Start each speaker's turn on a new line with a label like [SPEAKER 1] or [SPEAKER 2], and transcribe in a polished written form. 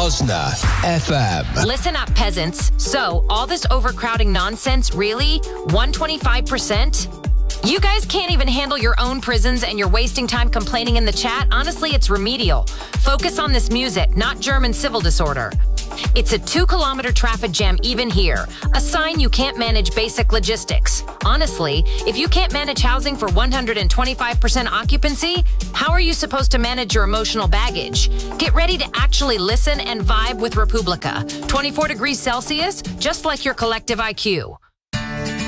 [SPEAKER 1] Rosna FM.
[SPEAKER 2] Listen up, peasants. So, all this overcrowding nonsense, really? 125%? You guys can't even handle your own prisons and you're wasting time complaining in the chat? Honestly, it's remedial. Focus on this music, not German civil disorder. It's a 2-kilometer traffic jam even here. A sign you can't manage basic logistics. Honestly, if you can't manage housing for 125% occupancy, how are you supposed to manage your emotional baggage? Get ready to actually listen and vibe with Republica. 24 degrees Celsius, just like your collective IQ.